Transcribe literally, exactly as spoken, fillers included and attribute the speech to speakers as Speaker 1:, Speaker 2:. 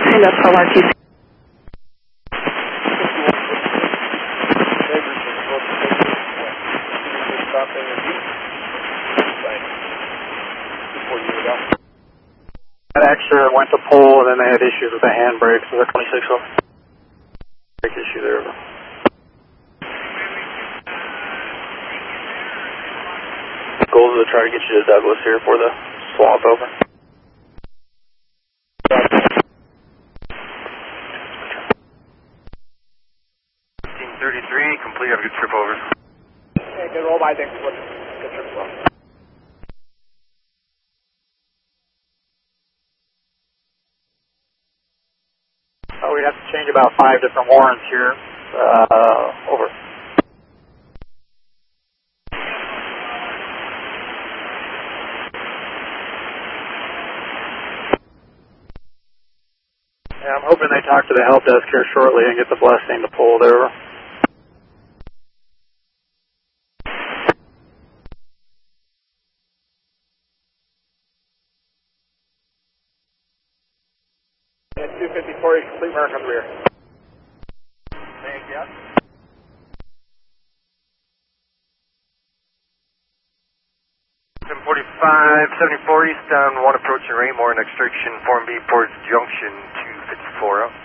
Speaker 1: Industrial R T C.
Speaker 2: That extra went to pull, and then they had issues with the handbrake, so they're twenty-six over. Brake issue there. Goals are to try to get you to Douglas here for the swap over.
Speaker 3: fifteen thirty-three, complete, have a good trip over.
Speaker 2: Okay, good roll by, thanks for good trip over. Oh, we have to change about five different warrants here. Uh, over. Yeah, I'm hoping they talk to the help desk here shortly and get the blessing to pull it over. And two fifty-four, complete mark on the rear. Thank you.
Speaker 3: seven forty-five, seventy-four east on one approaching Raymore, next direction, Form B, Ports Junction, two fifty-four up.